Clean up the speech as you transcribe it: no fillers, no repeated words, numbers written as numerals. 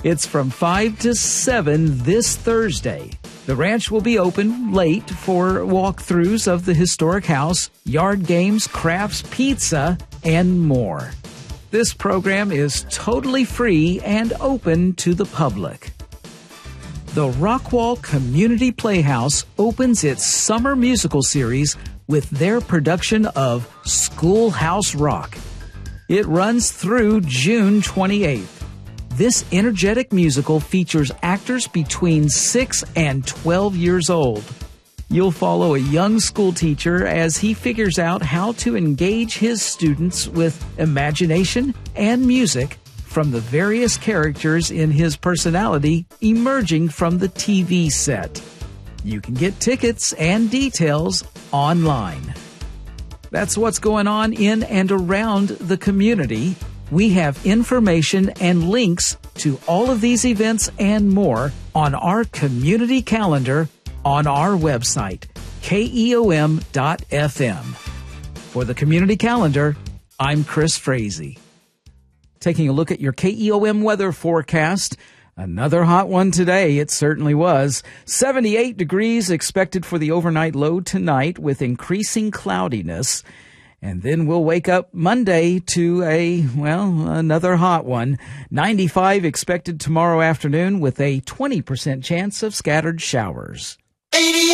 It's from 5 to 7 this Thursday. The ranch will be open late for walkthroughs of the historic house, yard games, crafts, pizza, and more. This program is totally free and open to the public. The Rockwall Community Playhouse opens its summer musical series with their production of Schoolhouse Rock. It runs through June 28th. This energetic musical features actors between 6 and 12 years old. You'll follow a young school teacher as he figures out how to engage his students with imagination and music from the various characters in his personality emerging from the TV set. You can get tickets and details online. That's what's going on in and around the community. We have information and links to all of these events and more on our community calendar on our website, keom.fm. For the community calendar, I'm Chris Frazee. Taking a look at your KEOM weather forecast. Another hot one today, it certainly was. 78 degrees expected for the overnight low tonight with increasing cloudiness. And then we'll wake up Monday to another hot one. 95 expected tomorrow afternoon with a 20% chance of scattered showers.